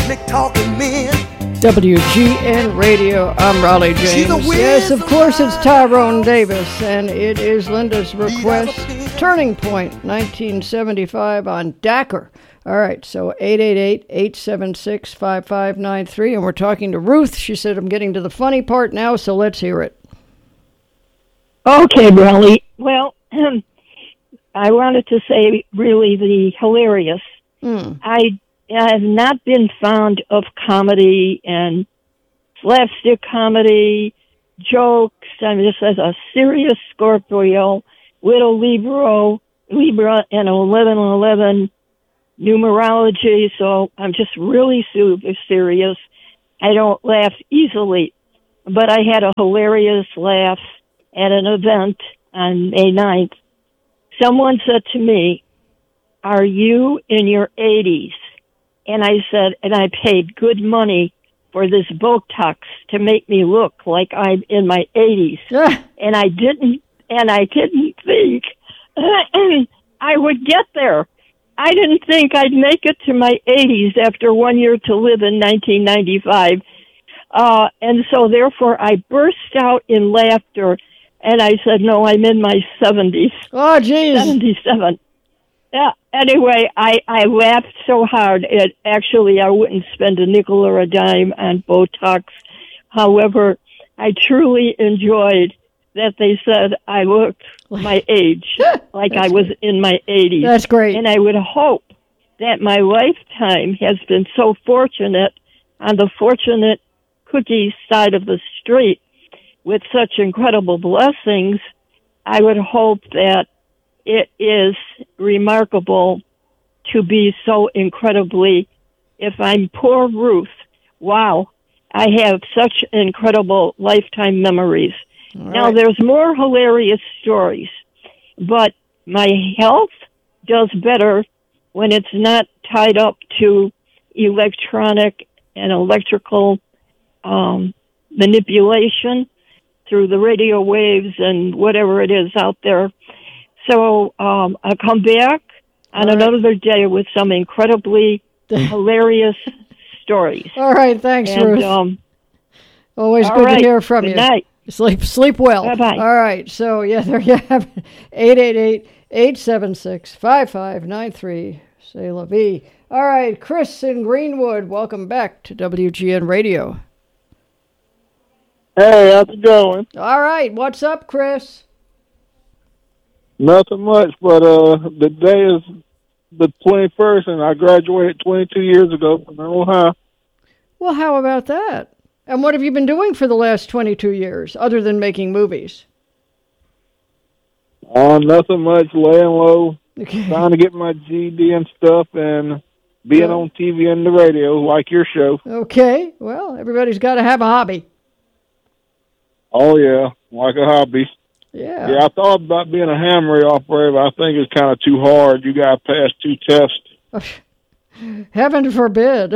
slick-talking men. WGN Radio, I'm Raleigh James. Yes, of course, it's Tyrone Davis, and it is Linda's request. Turning Point, 1975 on Dacker. All right, so 888-876-5593, and we're talking to Ruth. She said, I'm getting to the funny part now, so let's hear it. Okay, Raleigh. Well, I wanted to say really the hilarious. I have not been fond of comedy and slapstick comedy, jokes. I'm just as a serious Scorpio with a Libra and 1111 numerology, so I'm just really super serious. I don't laugh easily, but I had a hilarious laugh at an event on May 9th. Someone said to me, "Are you in your 80s?" And I said, and I paid good money for this Botox to make me look like I'm in my 80s. And I didn't think I would get there. I didn't think I'd make it to my 80s after 1 year to live in 1995. And so therefore I burst out in laughter and I said, no, I'm in my 70s. Oh, geez. 77. Yeah. Anyway, I laughed so hard. I wouldn't spend a nickel or a dime on Botox. However, I truly enjoyed that they said I looked my age, like I was in my 80s. That's great. And I would hope that my lifetime has been so fortunate on the fortunate cookie side of the street with such incredible blessings. I would hope that it is remarkable to be so incredibly, if I'm poor Ruth, wow, I have such incredible lifetime memories. Right. Now, there's more hilarious stories, but my health does better when it's not tied up to electronic and electrical manipulation through the radio waves and whatever it is out there. So I'll come back on another day with some incredibly hilarious stories. All right, thanks, Ruth. Always good to hear from you. Good night. Sleep well. Bye-bye. All right, so yeah, there you have it. 888-876-5593. C'est la vie. All right, Chris in Greenwood, welcome back to WGN Radio. Hey, how's it going? All right, what's up, Chris? Nothing much, but the day is the 21st, and I graduated 22 years ago from Ohio. Well, how about that? And what have you been doing for the last 22 years, other than making movies? Nothing much, laying low, trying to get my GED and stuff, and being on TV and the radio, like your show. Okay, well, everybody's got to have a hobby. Oh, yeah, like a hobby. Yeah. Yeah, I thought about being a hammer operator, but I think it's kind of too hard. You got to pass 2 tests. Heaven forbid.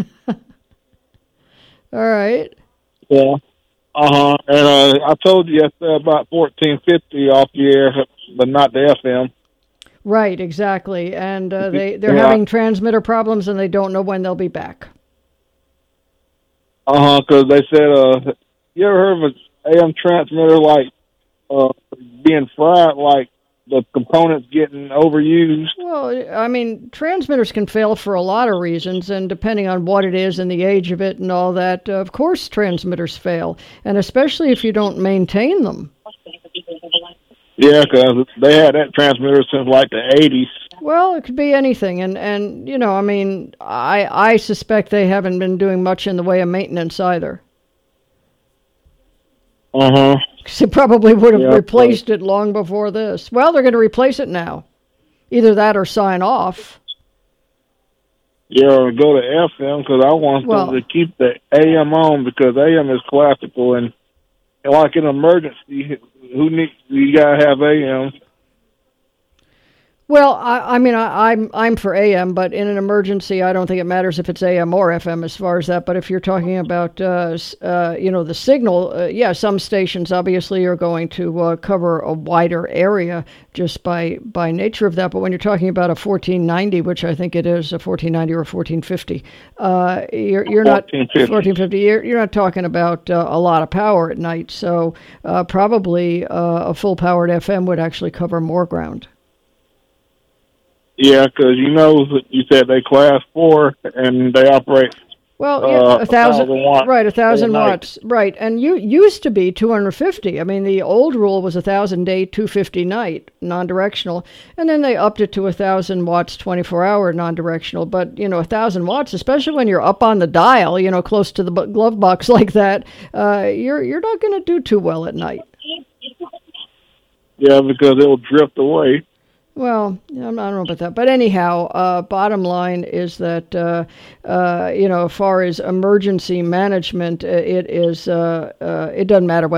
All right. Yeah. And I told you yesterday about 1450 off the air, but not the FM. Right, exactly. And they're having transmitter problems, and they don't know when they'll be back. Because they said, you ever heard of an AM transmitter like being fried, like the components getting overused? Well, I mean, transmitters can fail for a lot of reasons, and depending on what it is and the age of it and all that, of course transmitters fail, and especially if you don't maintain them. Yeah, because they had that transmitter since like the 80s. Well, it could be anything, and you know, I mean, I suspect they haven't been doing much in the way of maintenance either. Because they probably would have replaced it long before this. Well, they're going to replace it now. Either that or sign off. Yeah, or go to FM, because I want them to keep the AM on, because AM is classical, and like in an emergency, you got to have AM. Well, I'm for AM, but in an emergency, I don't think it matters if it's AM or FM as far as that. But if you're talking about the signal, some stations obviously are going to cover a wider area just by nature of that. But when you're talking about a 1490, which I think it is a 1490 or a 1450, you're not 1450. You're not talking about a lot of power at night. So probably a full powered FM would actually cover more ground. Yeah, because you said they class 4 and they operate. Well, 1,000 watts. Right, 1,000 watts. Right, and you used to be 250. I mean, the old rule was 1,000 day, 250 night, non-directional, and then they upped it to 1,000 watts, 24-hour non-directional. But 1,000 watts, especially when you're up on the dial, close to the glove box like that, you're not going to do too well at night. Yeah, because it'll drift away. Well, I don't know about that. But anyhow, bottom line is that, as far as emergency management, it doesn't matter whether